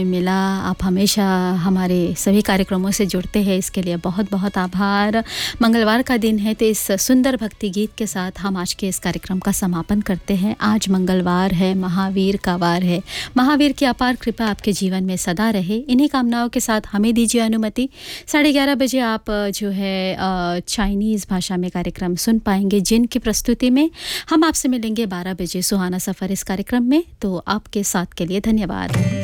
मिला। आप हमेशा हमारे सभी कार्यक्रमों से जुड़ते हैं, इसके लिए बहुत बहुत आभार। मंगलवार का दिन है तो इस सुंदर भक्ति गीत के साथ हम आज के इस कार्यक्रम का समापन करते हैं। आज मंगलवार है, महावीर का वार है। महावीर की अपार कृपा आपके जीवन में सदा रहे। इन्हीं कामनाओं के साथ हमें दीजिए अनुमति। 11:30 बजे आप जो है चाइनीज़ भाषा में कार्यक्रम सुन पाएंगे, जिनकी प्रस्तुति में हम आपसे मिलेंगे 12 बजे सुहाना सफ़र इस कार्यक्रम में। तो आपके साथ के लिए धन्यवाद।